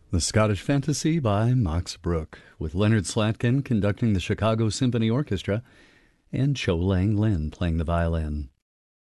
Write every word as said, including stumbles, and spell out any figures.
The Scottish Fantasy by Max Bruch, with Leonard Slatkin conducting the Chicago Symphony Orchestra and Cho Lang Lin playing the violin.